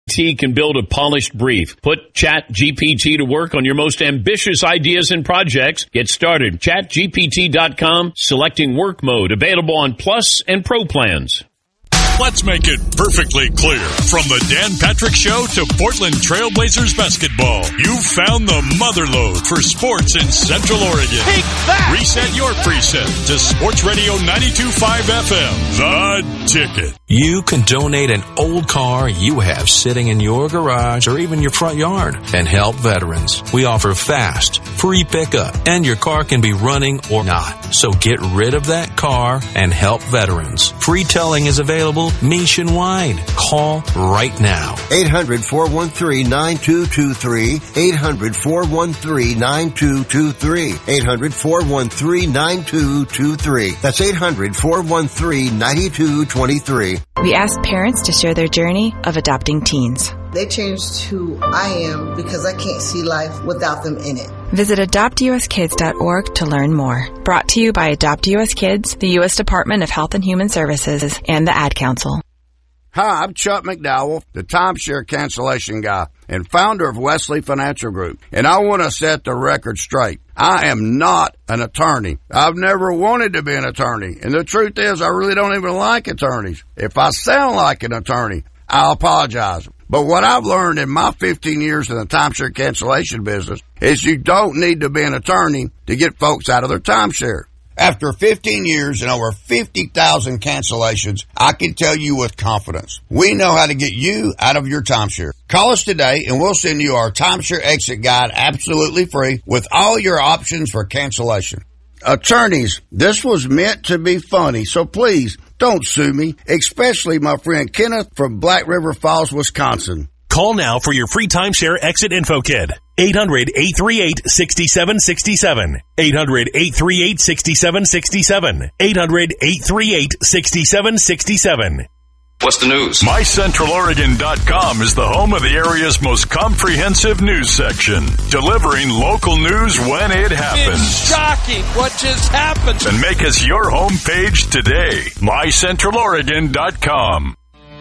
can build a polished brief. Put ChatGPT to work on your most ambitious ideas and projects. Get started. ChatGPT.com, selecting work mode, available on Plus and Pro plans. Let's make it perfectly clear. From the Dan Patrick Show to Portland Trailblazers basketball, you've found the motherlode for sports in Central Oregon. Take that! Reset your preset to Sports Radio 92.5 FM, The Ticket. You can donate an old car you have sitting in your garage or even your front yard and help veterans. We offer fast, free pickup, and your car can be running or not. So get rid of that car and help veterans. Free towing is available nationwide. Call right now. 800-413-9223. 800-413-9223. 800-413-9223. That's 800-413-9223. We ask parents to share their journey of adopting teens. They changed who I am because I can't see life without them in it. Visit AdoptUSKids.org to learn more. Brought to you by Adopt US Kids, the U.S. Department of Health and Human Services, and the Ad Council. Hi, I'm Chuck McDowell, the timeshare cancellation guy and founder of Wesley Financial Group. And I want to set the record straight. I am not an attorney. I've never wanted to be an attorney. And the truth is, I really don't even like attorneys. If I sound like an attorney, I'll apologize. But what I've learned in my 15 years in the timeshare cancellation business is you don't need to be an attorney to get folks out of their timeshare. After 15 years and over 50,000 cancellations, I can tell you with confidence, we know how to get you out of your timeshare. Call us today and we'll send you our timeshare exit guide absolutely free with all your options for cancellation. Attorneys, this was meant to be funny, so please don't sue me, especially my friend Kenneth from Black River Falls, Wisconsin. Call now for your free timeshare exit info kit. 800-838-6767. 800-838-6767. 800-838-6767. What's the news? MyCentralOregon.com is the home of the area's most comprehensive news section, delivering local news when it happens. It's shocking what just happened. And make us your homepage today. MyCentralOregon.com.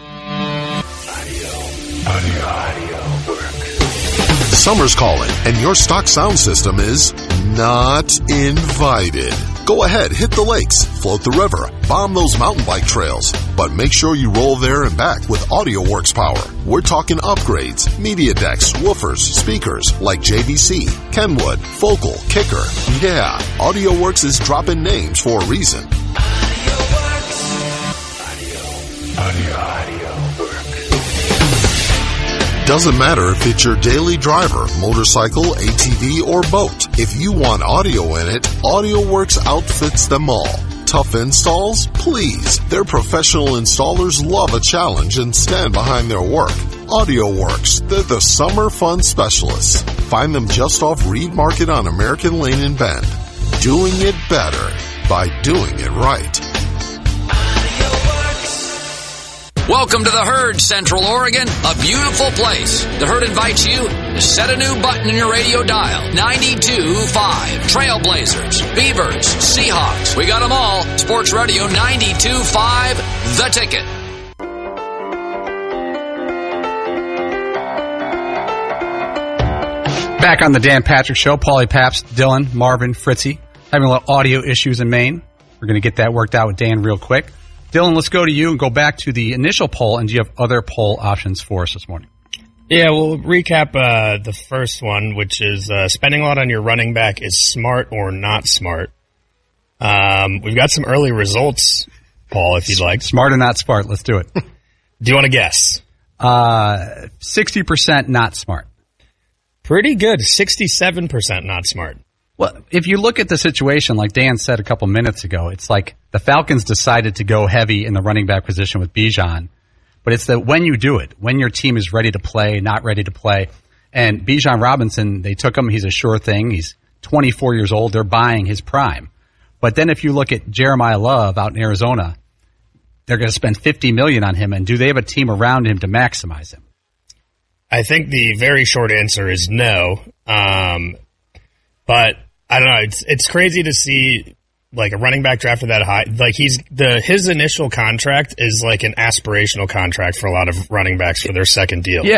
Audio work. Summer's calling, and your stock sound system is not invited. Go ahead, hit the lakes, float the river, bomb those mountain bike trails, but make sure you roll there and back with AudioWorks power. We're talking upgrades, media decks, woofers, speakers like JVC, Kenwood, Focal, Kicker. Yeah, AudioWorks is dropping names for a reason. Audio work. Doesn't matter if it's your daily driver, motorcycle, ATV, or boat. If you want audio in it, AudioWorks outfits them all. Tough installs? Please. Their professional installers love a challenge and stand behind their work. AudioWorks, they're the summer fun specialists. Find them just off Reed Market on American Lane in Bend. Doing it better by doing it right. Welcome to the Herd, Central Oregon, a beautiful place. The Herd invites you to set a new button in your radio dial. 92.5. Trailblazers, Beavers, Seahawks. We got them all. Sports Radio 92.5, The Ticket. Back on the Dan Patrick Show, Paulie Pabst, Dylan, Marvin, Fritzy, having a little audio issues in Maine. We're going to get that worked out with Dan real quick. Dylan, let's go to you and go back to the initial poll, and do you have other poll options for us this morning? Yeah, we'll recap the first one, which is spending a lot on your running back is smart or not smart. We've got some early results, Paul, if you'd like. Smart or not smart? Let's do it. Do you want to guess? 60% not smart. Pretty good. 67% not smart. Well, if you look at the situation, like Dan said a couple minutes ago, it's like the Falcons decided to go heavy in the running back position with Bijan. But it's that when you do it, when your team is ready to play, not ready to play. And Bijan Robinson, they took him. He's a sure thing. He's 24 years old. They're buying his prime. But then if you look at Jeremiah Love out in Arizona, they're going to spend $50 million on him. And do they have a team around him to maximize him? I think the very short answer is no. But I don't know. It's crazy to see like a running back drafted that high. Like his initial contract is like an aspirational contract for a lot of running backs for their second deal. Yeah,